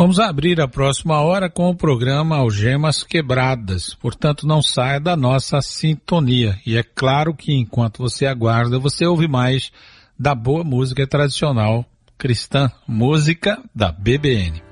Vamos abrir a próxima hora com o programa Algemas Quebradas, portanto não saia da nossa sintonia. E é claro que enquanto você aguarda, você ouve mais da boa música tradicional cristã, música da BBN.